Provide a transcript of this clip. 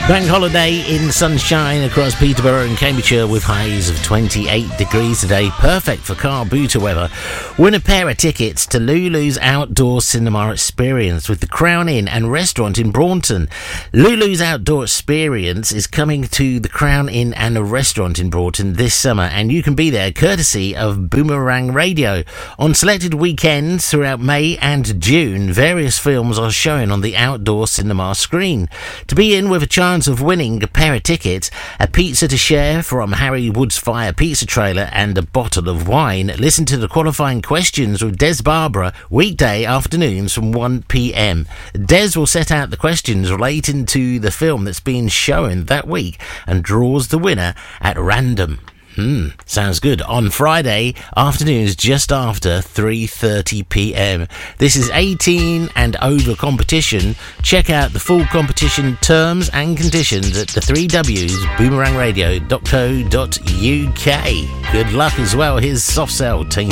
Bank holiday in sunshine across Peterborough and Cambridgeshire with highs of 28 degrees today. Perfect for car booter weather. Win a pair of tickets to Lulu's Outdoor Cinema Experience with the Crown Inn and Restaurant in Braunton. Lulu's Outdoor Experience is coming to the Crown Inn and Restaurant in Braunton this summer, and you can be there courtesy of Boomerang Radio. On selected weekends throughout May and June, various films are shown on the outdoor cinema screen. To be in with a chance of winning a pair of tickets, a pizza to share from Harry Wood's Fire Pizza Trailer, and a bottle of wine, listen to the qualifying questions with Des Barbara weekday afternoons from 1 p.m. Des will set out the questions relating to the film that's being shown that week and draws the winner at random. Sounds good. On Friday afternoons just after 3:30 p.m. This is 18 and over competition. Check out the full competition terms and conditions at the 3Ws boomerangradio.co.uk. Good luck as well. Here's Soft Cell Team.